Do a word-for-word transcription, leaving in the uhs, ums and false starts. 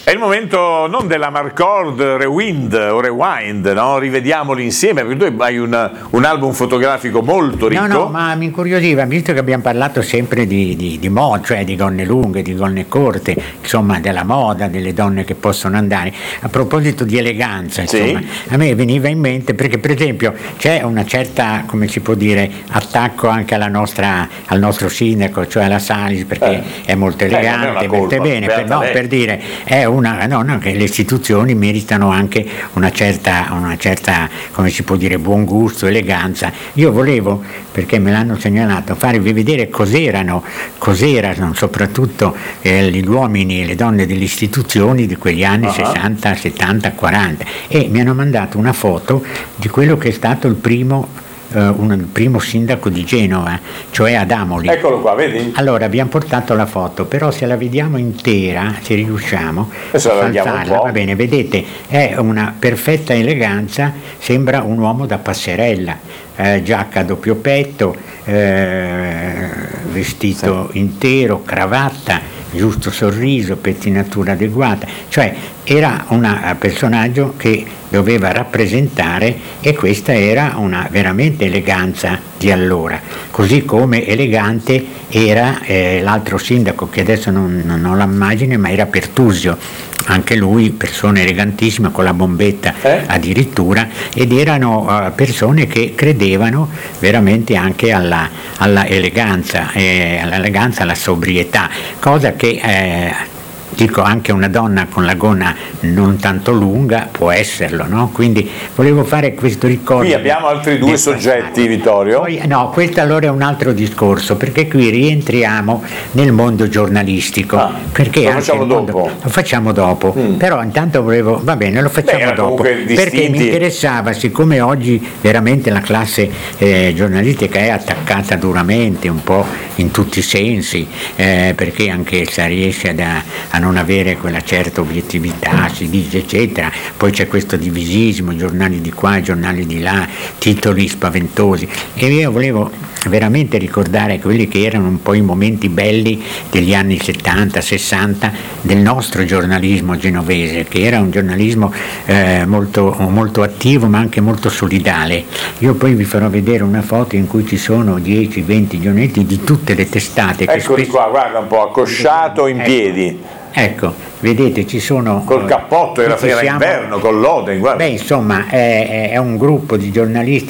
È il momento non della Marcord Rewind o Rewind, no? Rivediamoli insieme, perché tu hai un, un album fotografico molto ricco. No, no, ma mi incuriosiva, visto che abbiamo parlato sempre di, di, di moda, cioè di gonne lunghe, di gonne corte, insomma della moda, delle donne che possono andare. A proposito di eleganza, insomma, sì. A me veniva in mente, perché per esempio c'è una certa, come si può dire, attacco anche alla nostra, al nostro sindaco, cioè alla Salis, perché eh. è molto elegante, eh, molto bene, per, no, per dire, è una No, no, che le istituzioni meritano anche una certa, una certa, come si può dire, buon gusto, eleganza. Io volevo, perché me l'hanno segnalato, farvi vedere cos'erano, cos'erano soprattutto eh, gli uomini e le donne delle istituzioni di quegli anni uh-huh. sessanta, settanta, quaranta, e mi hanno mandato una foto di quello che è stato il primo Uh, un, il primo sindaco di Genova, cioè Adamoli. Eccolo qua, vedi? Allora abbiamo portato la foto, però se la vediamo intera, se riusciamo adesso la vediamo un po'. Va bene, vedete, è una perfetta eleganza, sembra un uomo da passerella, eh, giacca a doppio petto, eh, vestito sì. intero, cravatta, giusto sorriso, pettinatura adeguata, cioè era un personaggio che doveva rappresentare, e questa era una veramente eleganza di allora, così come elegante era eh, l'altro sindaco che adesso non, non ho l'immagine, ma era Pertusio, anche lui persona elegantissima con la bombetta eh? addirittura, ed erano uh, persone che credevano veramente anche alla, alla eleganza, eh, all'eleganza, alla sobrietà, cosa che eh, dico anche una donna con la gonna non tanto lunga può esserlo, no? Quindi volevo fare questo ricordo. Qui abbiamo altri due soggetti, Vittorio. Poi, no, questo allora è un altro discorso, perché qui rientriamo nel mondo giornalistico. Ah, perché lo facciamo mondo, dopo. Lo facciamo dopo, mm. però intanto volevo, va bene, lo facciamo Beh, dopo, perché mi interessava, siccome oggi veramente la classe eh, giornalistica è attaccata duramente, un po' in tutti i sensi, eh, perché anche se riesce ad, a non avere quella certa obiettività, si dice eccetera, poi c'è questo divisismo, giornali di qua, giornali di là, titoli spaventosi, e io volevo veramente ricordare quelli che erano un po' i momenti belli degli anni settanta sessanta del nostro giornalismo genovese, che era un giornalismo eh, molto, molto attivo ma anche molto solidale. Io poi vi farò vedere una foto in cui ci sono dieci venti giornaletti di tutte le testate. Eccoli spesso... qua, guarda un po', accosciato in ecco. piedi. Ecco, vedete, ci sono... Col cappotto, era, era siamo... inverno, con l'Oden, guarda. Beh, insomma, è, è un gruppo di giornalisti